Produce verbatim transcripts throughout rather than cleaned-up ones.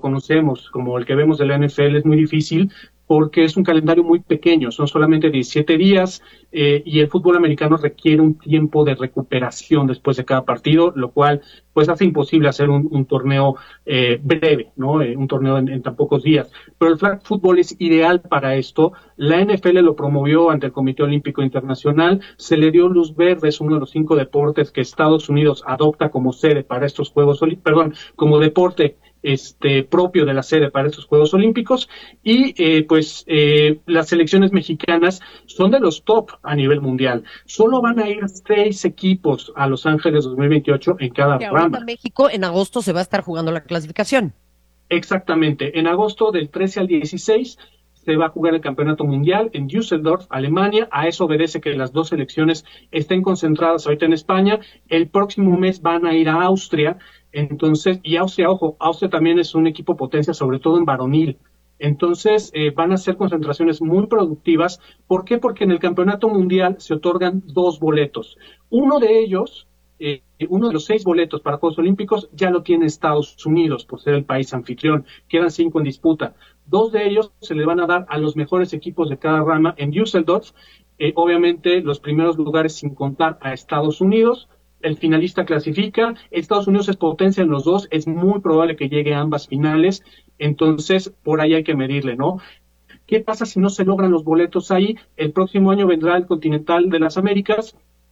conocemos, como el que vemos de la N F L, es muy difícil porque es un calendario muy pequeño, son solamente diecisiete días eh, y el fútbol americano requiere un tiempo de recuperación después de cada partido, lo cual pues hace imposible hacer un, un torneo eh, breve, ¿no? Eh, un torneo en, en tan pocos días. Pero el flag football es ideal para esto. La N F L lo promovió ante el Comité Olímpico Internacional, se le dio luz verde, es uno de los cinco deportes que Estados Unidos adopta como sede para estos Juegos Olímpicos, perdón, como deporte este propio de la sede para estos Juegos Olímpicos y eh, pues eh, las selecciones mexicanas son de los top a nivel mundial. Solo van a ir seis equipos a Los Ángeles dos mil veintiocho en cada Que rama. ahorita México en agosto se va a estar jugando la clasificación. Exactamente. En agosto del trece al dieciséis se va a jugar el Campeonato Mundial en Düsseldorf, Alemania. A eso obedece que las dos selecciones estén concentradas ahorita en España. El próximo mes van a ir a Austria. Entonces, y Austria, ojo, Austria también es un equipo potencia, sobre todo en varonil. Entonces, eh, van a ser concentraciones muy productivas. ¿Por qué? Porque en el Campeonato Mundial se otorgan dos boletos. Uno de ellos, eh, uno de los seis boletos para Juegos Olímpicos, ya lo tiene Estados Unidos, por ser el país anfitrión. Quedan cinco en disputa. Dos de ellos se le van a dar a los mejores equipos de cada rama en Düsseldorf. Eh, obviamente, los primeros lugares sin contar a Estados Unidos. El finalista clasifica, Estados Unidos es potencia en los dos, es muy probable que llegue a ambas finales, entonces por ahí hay que medirle, ¿no? ¿Qué pasa si no se logran los boletos ahí? El próximo año vendrá el Continental de las Américas,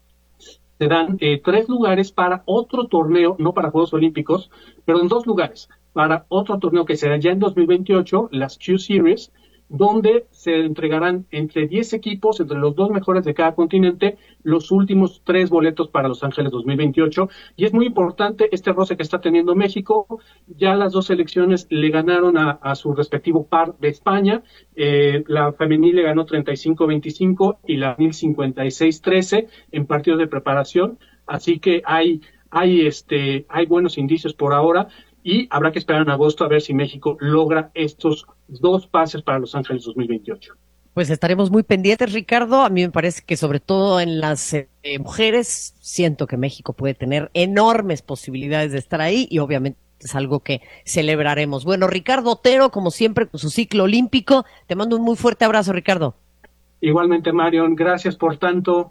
se dan eh, tres lugares para otro torneo, no para Juegos Olímpicos, pero en dos lugares, para otro torneo que será ya en dos mil veintiocho, las Q Series, donde se entregarán entre diez equipos, entre los dos mejores de cada continente, los últimos tres boletos para Los Ángeles dos mil veintiocho. Y es muy importante este roce que está teniendo México. Ya las dos selecciones le ganaron a, a su respectivo par de España. Eh, la femenil le ganó treinta y cinco veinticinco y la varonil cincuenta y seis trece en partidos de preparación. Así que hay, hay, este, hay buenos indicios por ahora. Y habrá que esperar en agosto a ver si México logra estos dos pases para Los Ángeles dos mil veintiocho. Pues estaremos muy pendientes, Ricardo. A mí me parece que sobre todo en las eh, mujeres, siento que México puede tener enormes posibilidades de estar ahí y obviamente es algo que celebraremos. Bueno, Ricardo Otero, como siempre, con su ciclo olímpico, te mando un muy fuerte abrazo, Ricardo. Igualmente, Marion, gracias por tanto.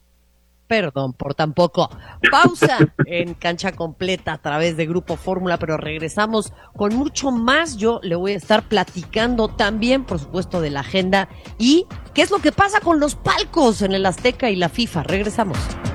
Perdón por tan poco. Pausa en Cancha Completa a través de Grupo Fórmula, pero regresamos con mucho más. Yo le voy a estar platicando también, por supuesto, de la agenda y qué es lo que pasa con los palcos en el Azteca y la FIFA. Regresamos.